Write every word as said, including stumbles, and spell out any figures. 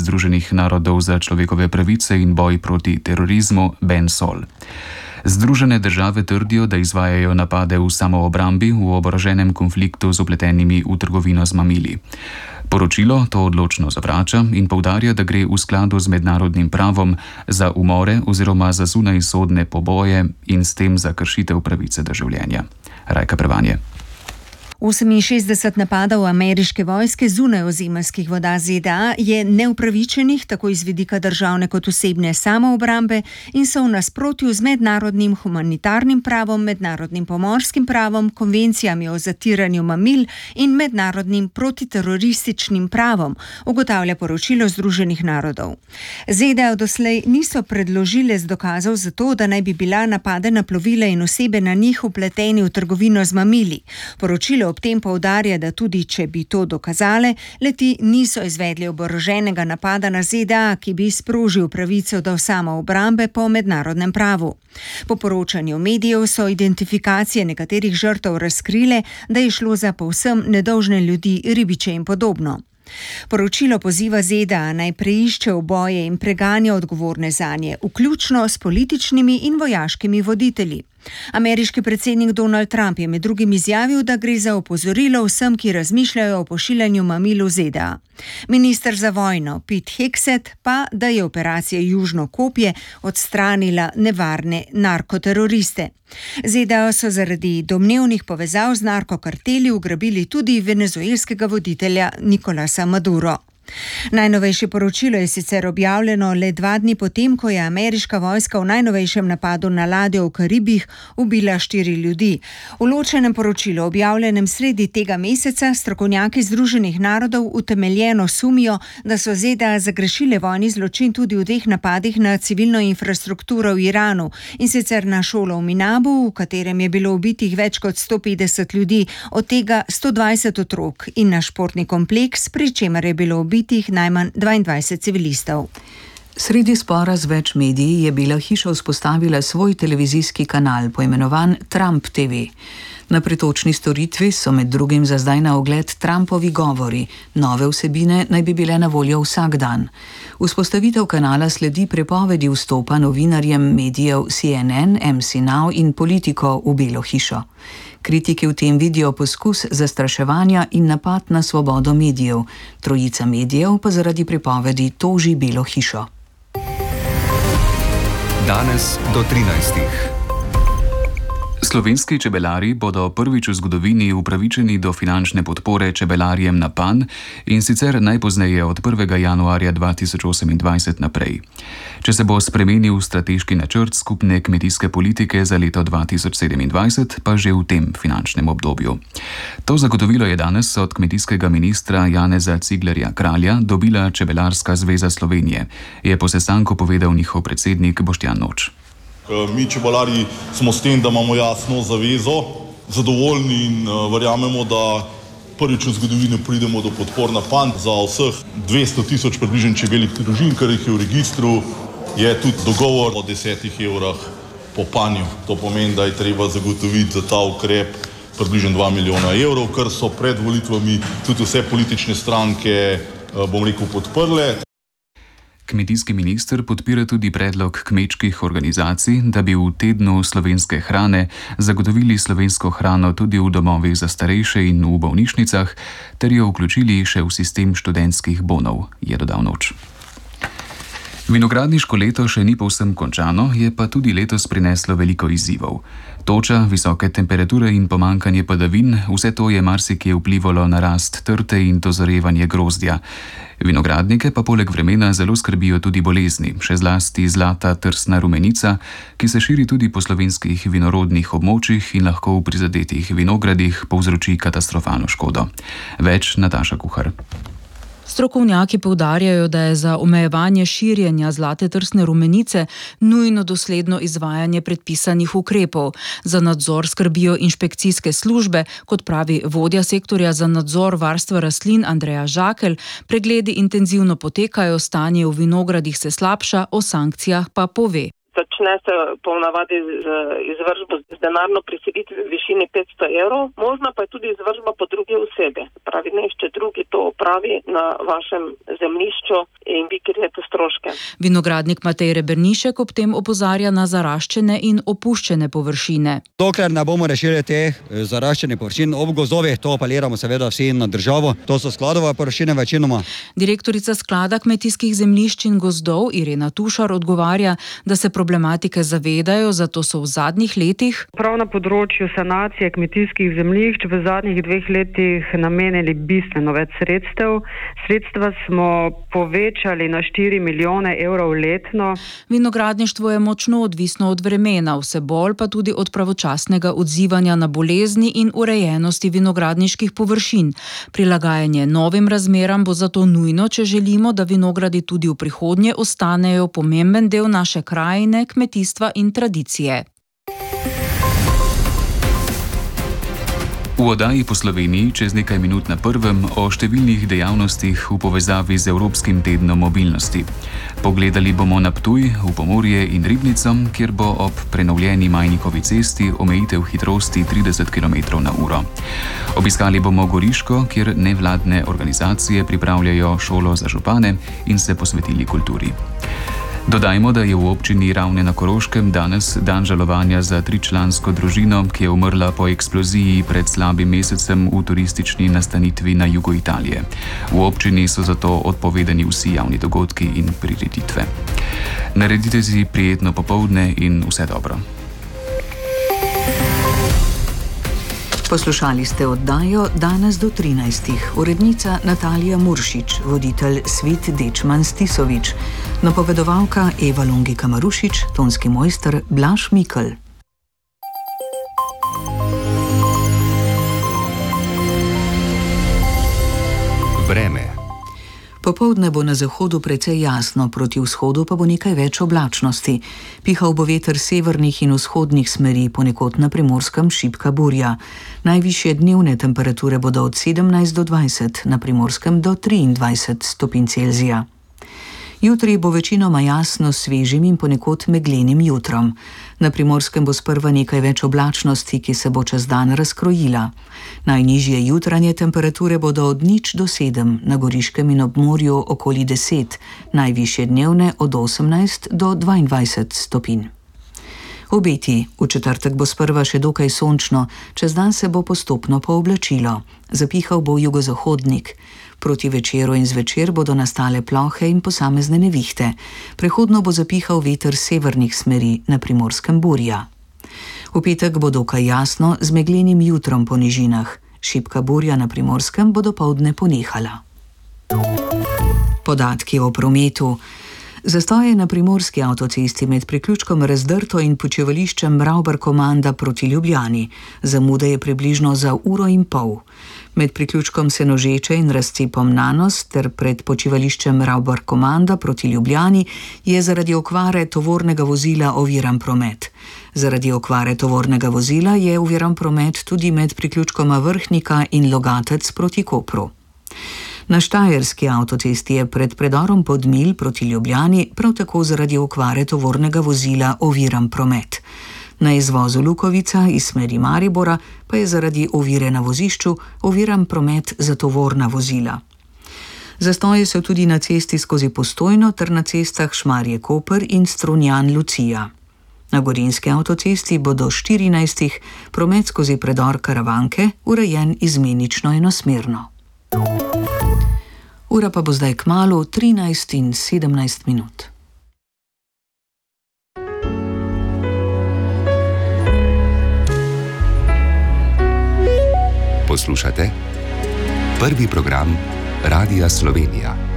Združenih narodov za človekove pravice in boj proti terorizmu Ben Sol. Združene države trdijo, da izvajajo napade v samoobrambi v oboroženem konfliktu z upletenimi v trgovino z mamili. Poročilo to odločno zavrača in poudarja, da gre v skladu z mednarodnim pravom za umore oziroma za zunajsodne poboje in s tem za kršitev pravice do življenja. Rajka Prevanje. oseminšestdeset napadov ameriške vojske zunaj ozemeljskih voda Z D A je neupravičenih, tako iz vidika državne kot osebne samoobrambe, in so v nasprotju z mednarodnim humanitarnim pravom, mednarodnim pomorskim pravom, konvencijami o zatiranju mamil in mednarodnim protiterorističnim pravom, ugotavlja poročilo Združenih narodov. Z D A doslej niso predložile z dokazov za to, da naj bi bila napadena plovila in osebe na njih vpleteni v trgovino z mamili. Poročilo ob tem poudarja, da tudi če bi to dokazale, leti niso izvedli oboroženega napada na Z D A, ki bi sprožil pravico do samoobrambe po mednarodnem pravu. Po poročanju medijev so identifikacije nekaterih žrtev razkrile, da je šlo za povsem nedolžne ljudi, ribiče in podobno. Poročilo poziva Z D A naj preišče uboje in preganja odgovorne zanje, vključno s političnimi in vojaškimi voditelji. Ameriški predsednik Donald Trump je med drugim izjavil, da gre za opozorilo vsem, ki razmišljajo o pošiljanju mamil v Z D A. Minister za vojno Pete Hegseth pa, da je operacija Južno kopje odstranila nevarne narkoteroriste. Z D A so zaradi domnevnih povezav z narkokarteli ugrabili tudi venezuelskega voditelja Nicolasa Maduro. Najnovejše poročilo je sicer objavljeno le dva dni potem, ko je ameriška vojska v najnovejšem napadu na ladjo v Karibih ubila štiri ljudi. V ločenem poročilu, objavljenem sredi tega meseca, strokovnjaki Združenih narodov utemeljeno sumijo, da so Z D A zagrešile vojni zločin tudi v dveh napadih na civilno infrastrukturo v Iranu, in sicer na šolo v Minabu, v katerem je bilo ubitih več kot sto petdeset ljudi, od tega sto dvajset otrok, in na športni kompleks, pri čemer je bilo ubitih najmanj dvaindvajset civilistov. Sredi spora z več mediji je Bela hiša vzpostavila svoj televizijski kanal, poimenovan Trump T V. Na pretočni storitvi so med drugim za zdaj na ogled Trumpovi govori, nove vsebine naj bi bile na voljo vsak dan. Vzpostavitev kanala sledi prepovedi vstopa novinarjem medijev C N N, M C Now in Politico v Belo hišo. Kritiki v tem vidijo poskus zastraševanja in napad na svobodo medijev. Trojica medijev pa zaradi prepovedi toži Belo hišo. Danes do trinajstih. Slovenski čebelarji bodo prvič v zgodovini upravičeni do finančne podpore čebelarjem na Pan, in sicer najpozneje od prvega januarja dva tisoč osemindvajset naprej. Če se bo spremenil strateški načrt skupne kmetijske politike za leto dva tisoč sedemindvajset, pa že v tem finančnem obdobju. To zagotovilo je danes od kmetijskega ministra Janeza Ciglerja Kralja dobila Čebelarska zveza Slovenije, je po sestanku povedal njihov predsednik Boštjan Noč. Mi čebelarji smo s tem, da imamo jasno zavezo, zadovoljni in verjamemo, da prvič v zgodovini pridemo do podpor na Pan za vseh dvesto tisoč približno čebeljih družin, kar jih je v registru, je tudi dogovor o desetih evrah po panju. To pomeni, da je treba zagotoviti za ta ukrep približno dva milijona evrov, kar so pred volitvami tudi vse politične stranke, bom rekel, podprle. Kmetijski minister podpira tudi predlog kmečkih organizacij, da bi v tednu slovenske hrane zagotovili slovensko hrano tudi v domovih za starejše in v bolnišnicah, ter jo vključili še v sistem študentskih bonov, je dodal Noč. Vinogradniško leto še ni povsem končano, je pa tudi letos prineslo veliko izzivov. Toča, visoke temperature in pomankanje padavin, vse to je marsikje vplivalo na rast trte in dozorevanje grozdja. Vinogradnike pa poleg vremena zelo skrbijo tudi bolezni, še zlasti zlata trsna rumenica, ki se širi tudi po slovenskih vinorodnih območjih in lahko v prizadetih vinogradih povzroči katastrofalno škodo. Več Nataša Kuhar. Strokovnjaki poudarjajo, da je za omejevanje širjenja zlate trsne rumenice nujno dosledno izvajanje predpisanih ukrepov. Za nadzor skrbijo inšpekcijske službe, kot pravi vodja sektorja za nadzor varstva rastlin Andreja Žakelj, pregledi intenzivno potekajo, stanje v vinogradih se slabša, o sankcijah pa pove. Začne se ponavadi z izvršbo z denarno prisilitvijo v višini petsto evrov, možna pa je tudi izvršba po drugi osebi. Pravi, nešče drugi to opravi na vašem zemljišču in vi krijete stroške. Vinogradnik Matej Rebernišek ob tem opozarja na zaraščene in opuščene površine. Dokler ne bomo rešili te zaraščene površine ob gozdovih, to apeliramo seveda vsi na državo, to so skladove površine večinoma. Direktorica sklada kmetijskih zemljišč in gozdov Irena Tušar odgovarja, da se problematike zavedajo, zato so v zadnjih letih prav na področju sanacije kmetijskih zemljišč v zadnjih dveh letih namenili bistveno več sredstev. Sredstva smo povečali na štiri milijone evrov letno. Vinogradništvo je močno odvisno od vremena, vse bolj pa tudi od pravočasnega odzivanja na bolezni in urejenosti vinogradniških površin. Prilagajanje novim razmeram bo zato nujno, če želimo, da vinogradi tudi v prihodnje ostanejo pomemben del naše krajine, kmetijstva in tradicije. V oddaji po Sloveniji čez nekaj minut na prvem o številnih dejavnostih v povezavi z Evropskim tednom mobilnosti. Pogledali bomo na Ptuj, v Pomurje in Ribnico, kjer bo ob prenovljeni Majnikovi cesti omejitev hitrosti trideset kilometrov na uro. Obiskali bomo Goriško, kjer nevladne organizacije pripravljajo šolo za župane in se posvetili kulturi. Dodajmo, da je v občini Ravne na Koroškem danes dan žalovanja za tričlansko družino, ki je umrla po eksploziji pred slabim mesecem v turistični nastanitvi na jugu Italije. V občini so zato odpovedani vsi javni dogodki in prireditve. Naredite si prijetno popoldne in vse dobro. Poslušali ste oddajo Danes do trinajstih. Urednica Natalija Muršič, voditelj Svit Dečman Stisovič, napovedovalka Eva Longika Marušič, tonski mojster Blaž Mikl. Vreme. Popoldne bo na zahodu precej jasno, proti vzhodu pa bo nekaj več oblačnosti. Pihal bo veter severnih in vzhodnih smeri, ponekod na Primorskem šibka burja. Najvišje dnevne temperature bodo od sedemnajst do dvajset, na Primorskem do triindvajset stopinj Celzija. Jutri bo večinoma jasno s svežim in ponekod meglenim jutrom. Na Primorskem bo sprva nekaj več oblačnosti, ki se bo čez dan razkrojila. Najnižje jutranje temperature bodo od nič do sedem, na Goriškem in ob morju okoli deset, najvišje dnevne od osemnajst do dvaindvajset stopinj. Obeti. V četrtek bo sprva še dokaj sončno, čez dan se bo postopno pooblačilo. Zapihal bo jugozahodnik. Proti večeru in zvečer bodo nastale plohe in posamezne nevihte. Prehodno bo zapihal veter severnih smeri, na Primorskem burja. V petek bo dokaj jasno z meglenim jutrom po nižinah. Šibka burja na Primorskem bo dopoldne ponehala. Podatki o prometu. Zastoje na primorski avtocesti med priključkom Razdrto in počivališčem Ravbar-Komanda proti Ljubljani. Zamuda je približno za uro in pol. Med priključkom Senožeče in razcepom Nanos ter pred počivališčem Ravbar-Komanda proti Ljubljani je zaradi okvare tovornega vozila oviran promet. Zaradi okvare tovornega vozila je oviran promet tudi med priključkoma Vrhnika in Logatec proti Kopru. Na štajerski avtocesti je pred predorom Podmilj proti Ljubljani prav tako zaradi okvare tovornega vozila oviran promet. Na izvozu Lukovica iz smeri Maribora pa je zaradi ovire na vozišču oviran promet za tovorna vozila. Zastoji so tudi na cesti skozi Postojno ter na cestah Šmarje-Koper in Strunjan-Lucija. Na gorenjski avtocesti bo do štirinajstih promet skozi predor Karavanke urejen izmenično enosmerno. Ura pa bo zdaj kmalu trinajst in sedemnajst minut. Poslušate prvi program Radia Slovenija.